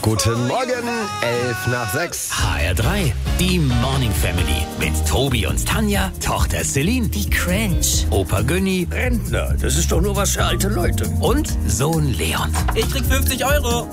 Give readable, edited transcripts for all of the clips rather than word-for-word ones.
Guten Morgen, 11:06. HR3, die Morning Family. Mit Tobi und Tanja, Tochter Celine. Wie cringe. Opa Günni. Rentner, das ist doch nur was für alte Leute. Und Sohn Leon. Ich krieg 50 Euro.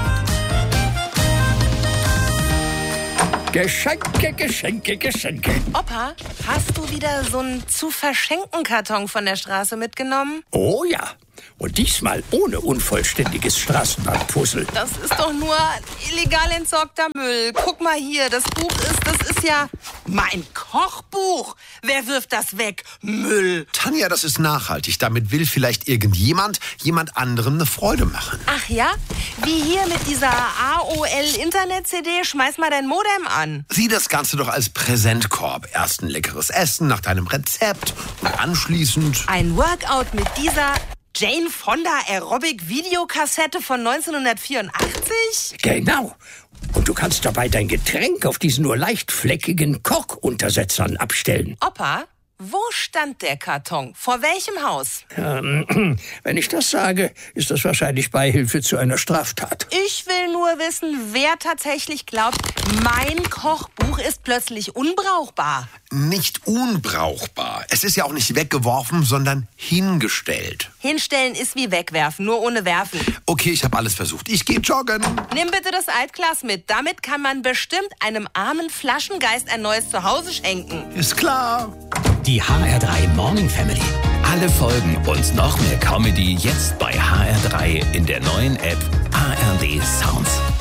Geschenke, Geschenke, Geschenke. Opa, hast du wieder so einen zu verschenken Karton von der Straße mitgenommen? Oh ja. Und diesmal ohne unvollständiges Straßenbahnpuzzle. Das ist doch nur illegal entsorgter Müll. Guck mal hier, das ist ja mein Kochbuch. Wer wirft das weg? Müll. Tanja, das ist nachhaltig. Damit will vielleicht jemand anderem eine Freude machen. Ach ja? Wie hier mit dieser AOL-Internet-CD. Schmeiß mal dein Modem an. Sieh das Ganze doch als Präsentkorb. Erst ein leckeres Essen nach deinem Rezept und anschließend Ein Workout mit dieser Jane Fonda Aerobic-Videokassette von 1984? Genau. Und du kannst dabei dein Getränk auf diesen nur leicht fleckigen Korkuntersetzern abstellen. Opa, wo stand der Karton? Vor welchem Haus? Wenn ich das sage, ist das wahrscheinlich Beihilfe zu einer Straftat. Ich will nur wissen, wer tatsächlich glaubt, mein Kochbuch ist plötzlich unbrauchbar. nicht unbrauchbar. Es ist ja auch nicht weggeworfen, sondern hingestellt. Hinstellen ist wie wegwerfen, nur ohne werfen. Okay, ich habe alles versucht. Ich gehe joggen. Nimm bitte das Altglas mit. Damit kann man bestimmt einem armen Flaschengeist ein neues Zuhause schenken. Ist klar. Die HR3 Morning Family. Alle Folgen und noch mehr Comedy jetzt bei HR3 in der neuen App ARD Sounds.